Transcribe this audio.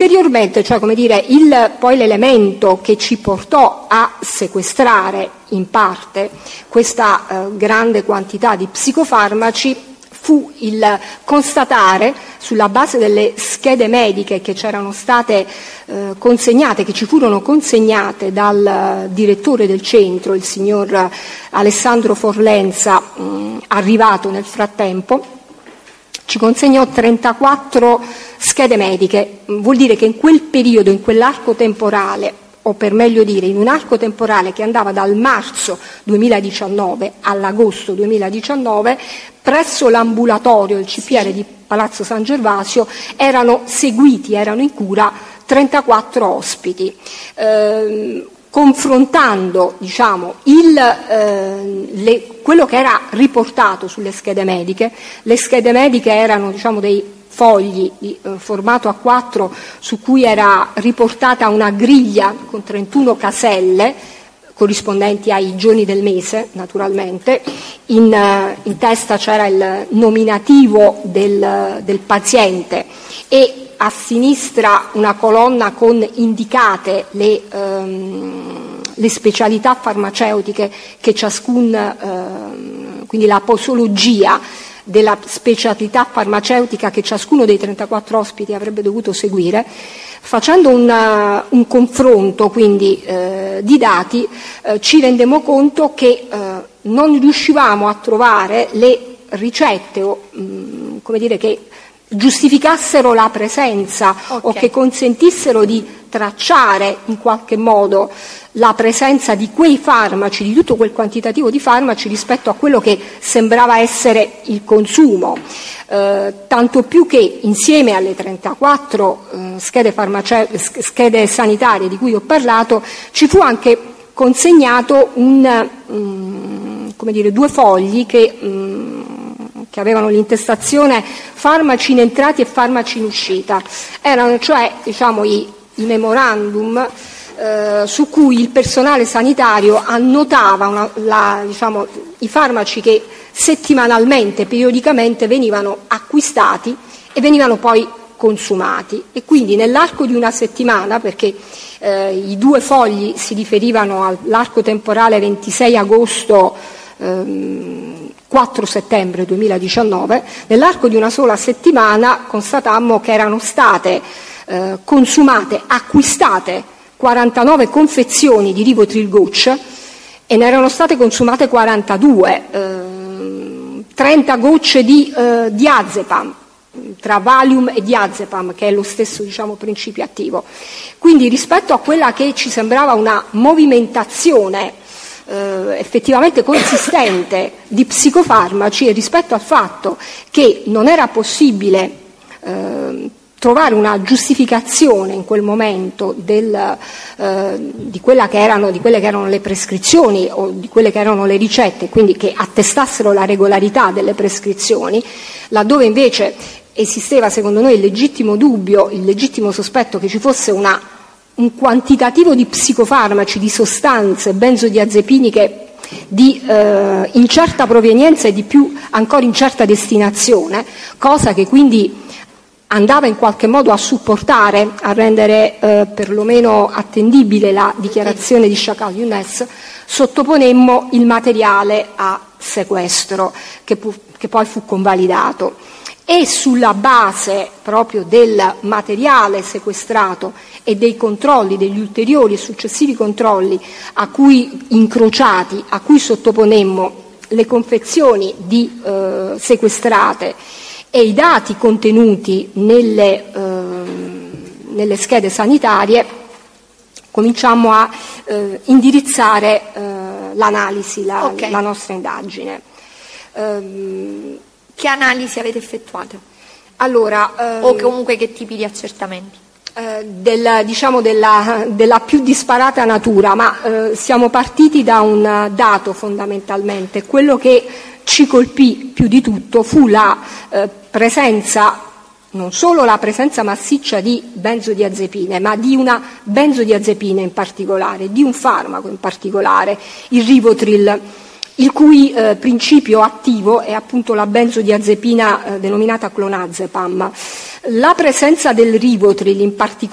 Ulteriormente, cioè poi l'elemento che ci portò a sequestrare in parte questa grande quantità di psicofarmaci fu il constatare, sulla base delle schede mediche che c'erano state consegnate, che ci furono consegnate dal direttore del centro, il signor Alessandro Forlenza, arrivato nel frattempo, ci consegnò 34 schede mediche. Vuol dire che in quel periodo, in quell'arco temporale, o per meglio dire in un arco temporale che andava dal marzo 2019 all'agosto 2019, presso l'ambulatorio del CPR di Palazzo San Gervasio erano in cura 34 ospiti. Confrontando quello che era riportato sulle schede mediche, le schede mediche erano dei fogli di formato A4 su cui era riportata una griglia con 31 caselle corrispondenti ai giorni del mese, naturalmente. In testa c'era il nominativo del paziente e a sinistra una colonna con indicate le specialità farmaceutiche che quindi la posologia della specialità farmaceutica che ciascuno dei 34 ospiti avrebbe dovuto seguire. Facendo un confronto quindi di dati, ci rendemmo conto che non riuscivamo a trovare le ricette che giustificassero la presenza o che consentissero di tracciare in qualche modo la presenza di quei farmaci, di tutto quel quantitativo di farmaci rispetto a quello che sembrava essere il consumo. Tanto più che insieme alle 34 schede sanitarie di cui ho parlato ci fu anche consegnato due fogli che avevano l'intestazione farmaci in entrati e farmaci in uscita. Erano cioè i memorandum su cui il personale sanitario annotava i farmaci che settimanalmente, periodicamente venivano acquistati e venivano poi consumati. E quindi nell'arco di una settimana, perché i due fogli si riferivano all'arco temporale 26 agosto 4 settembre 2019, nell'arco di una sola settimana constatammo che erano state consumate, acquistate 49 confezioni di Rivotril gocce e ne erano state consumate 42, 30 gocce di diazepam, tra Valium e diazepam, che è lo stesso principio attivo. Quindi rispetto a quella che ci sembrava una movimentazione effettivamente consistente di psicofarmaci, e rispetto al fatto che non era possibile trovare una giustificazione in quel momento di quelle che erano le prescrizioni o di quelle che erano le ricette, quindi che attestassero la regolarità delle prescrizioni, laddove invece esisteva secondo noi il legittimo dubbio, il legittimo sospetto che ci fosse un quantitativo di psicofarmaci, di sostanze benzodiazepiniche di incerta provenienza e di più ancora incerta destinazione, cosa che quindi andava in qualche modo a supportare, a rendere perlomeno attendibile la dichiarazione di Shakal Younes, sottoponemmo il materiale a sequestro, che poi fu convalidato. E sulla base proprio del materiale sequestrato e dei controlli, degli ulteriori e successivi controlli incrociati, a cui sottoponemmo le confezioni sequestrate e i dati contenuti nelle schede sanitarie, cominciamo a indirizzare l'analisi, la nostra indagine. Che analisi avete effettuato? Allora, o comunque che tipi di accertamenti? Della più disparata natura, ma siamo partiti da un dato fondamentalmente. Quello che ci colpì più di tutto fu la presenza, non solo la presenza massiccia di benzodiazepine, ma di una benzodiazepina in particolare, di un farmaco in particolare, il Rivotril, il cui principio attivo è appunto la benzodiazepina denominata clonazepam. La presenza del Rivotril in particolare